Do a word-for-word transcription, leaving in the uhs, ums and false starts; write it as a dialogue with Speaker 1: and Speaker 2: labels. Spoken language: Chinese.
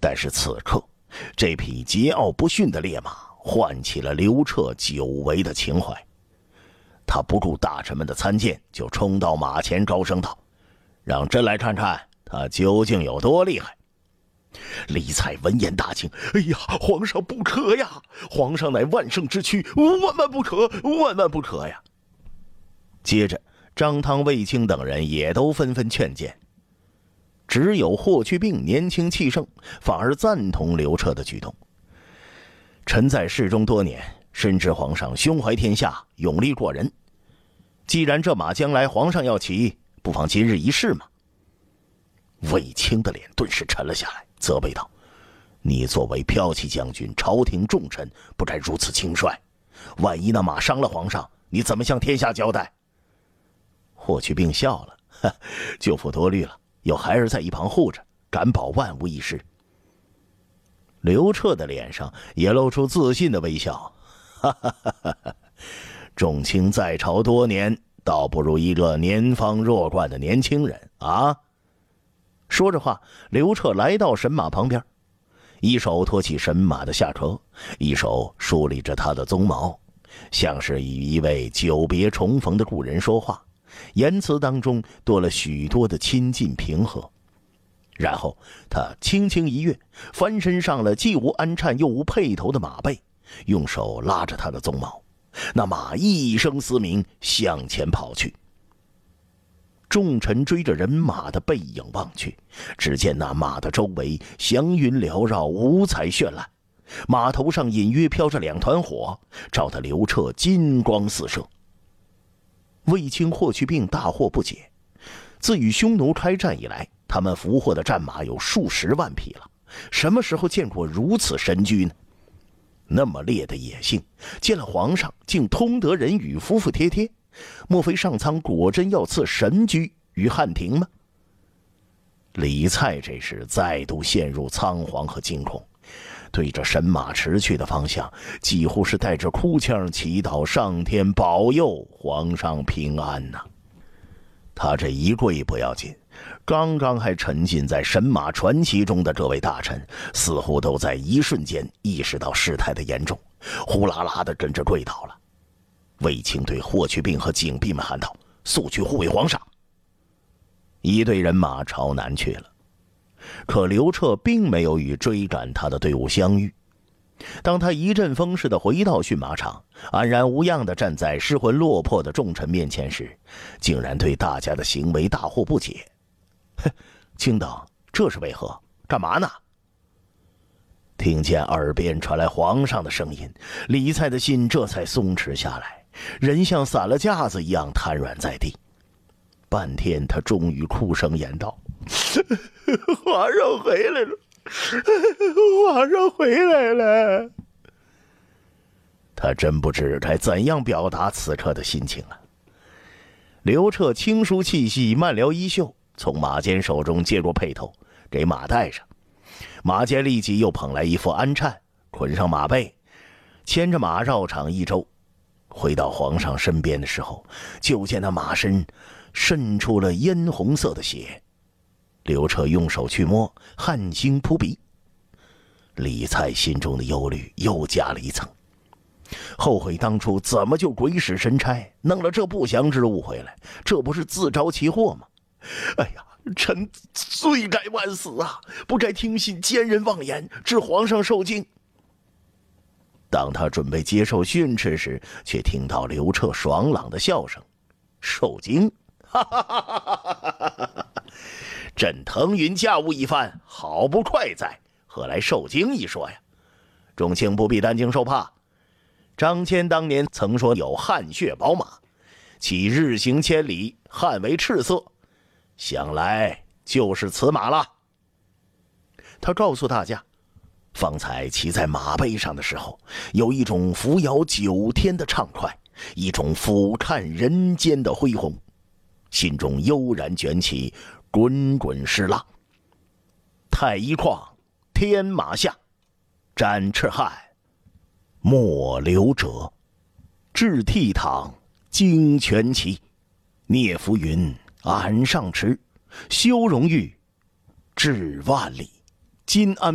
Speaker 1: 但是此刻，这匹桀骜不驯的烈马唤起了刘彻久违的情怀。他不顾大臣们的参见，就冲到马前高声道：“让朕来看看他究竟有多厉害。”李蔡闻言大惊：“哎呀，皇上不可呀！皇上乃万圣之躯，万万不可，万万不可呀！”接着，张汤、卫青等人也都纷纷劝谏。只有霍去病年轻气盛，反而赞同刘彻的举动。臣在侍中多年，深知皇上胸怀天下，勇力过人。既然这马将来皇上要骑，不妨今日一试嘛。卫青的脸顿时沉了下来，责备道：“你作为骠骑将军，朝廷重臣，不该如此轻率。万一那马伤了皇上，你怎么向天下交代？”霍去病笑了：“呵，舅父多虑了，有孩儿在一旁护着，敢保万无一失。”刘彻的脸上也露出自信的微笑：“哈哈哈哈哈！众卿在朝多年，倒不如一个年方弱冠的年轻人啊！”说着话，刘彻来到神马旁边，一手托起神马的下颌，一手梳理着他的鬃毛，像是与一位久别重逢的故人说话，言辞当中多了许多的亲近平和。然后他轻轻一跃，翻身上了既无鞍颤又无辔头的马背，用手拉着他的鬃毛，那马一声嘶鸣，向前跑去。众臣追着人马的背影望去，只见那马的周围祥云缭绕，五彩绚烂，马头上隐约飘着两团火，照得刘彻金光四射。卫青、霍去病大惑不解，自与匈奴开战以来，他们俘获的战马有数十万匹了，什么时候见过如此神驹呢？那么烈的野性，见了皇上竟通得人语，服服帖帖，莫非上苍果真要赐神驹于汉庭吗？李蔡这时再度陷入仓皇和惊恐，对着神马驰去的方向，几乎是带着哭腔祈祷上天保佑皇上平安呐、啊。他这一跪不要紧，刚刚还沉浸在神马传奇中的这位大臣，似乎都在一瞬间意识到事态的严重，呼啦啦的跟着跪倒了。卫青对霍去病和景弼们喊道：“速去护卫皇上！”一队人马朝南去了，可刘彻并没有与追赶他的队伍相遇。当他一阵风似的回到驯马场，安然无恙地站在失魂落魄的众臣面前时，竟然对大家的行为大惑不解。哼，卿等这是为何？干嘛呢？听见耳边传来皇上的声音，李蔡的心这才松弛下来，人像散了架子一样瘫软在地。半天他终于哭声言道：“皇上回来了，皇上回来了。”他真不知该怎样表达此刻的心情啊。刘彻轻舒气息，慢撩衣袖，从马坚手中接过辔头，给马戴上。马坚立即又捧来一副鞍颤，捆上马背，牵着马绕场一周。回到皇上身边的时候，就见那马身渗出了嫣红色的血。刘彻用手去摸，汗腥扑鼻。李蔡心中的忧虑又加了一层，后悔当初怎么就鬼使神差弄了这不祥之物回来，这不是自招其祸吗？哎呀，臣罪该万死啊，不该听信奸人妄言，致皇上受惊。当他准备接受训斥时，却听到刘彻爽朗的笑声：“受惊？哈哈哈哈哈哈！朕腾云驾雾一番，好不快哉，何来受惊一说呀？众卿不必担惊受怕。张骞当年曾说有汗血宝马，其日行千里，汗为赤色，想来就是此马了。”他告诉大家，方才骑在马背上的时候，有一种扶摇九天的畅快，一种俯瞰人间的恢宏，心中悠然卷起滚滚湿浪。太一旷，天马下，展翅汉，莫流者，至倜傥，惊全旗。聂浮云，俺上驰，修容玉，至万里。金安